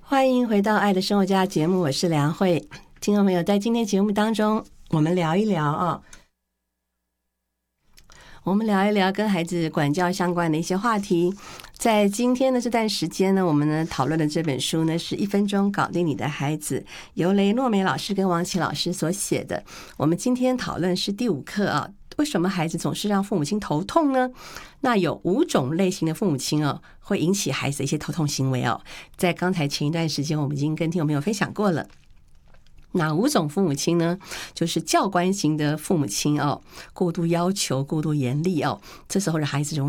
欢迎回到《爱的生活家》节目，我是梁慧。听众朋友，在今天节目当中，我们聊一聊跟孩子管教相关的一些话题。在今天的这段时间呢，我们呢讨论的这本书呢是1分钟搞定你的孩子，由雷诺美老师跟王琦老师所写的。我们今天讨论是第5课啊，为什么孩子总是让父母亲头痛呢？那有5种类型的父母亲会引起孩子的一些头痛行为在刚才前一段时间我们已经跟听众朋友分享过了。哪5种父母亲呢？就是教官型的父母亲过度要求、过度严厉这时候的孩子容易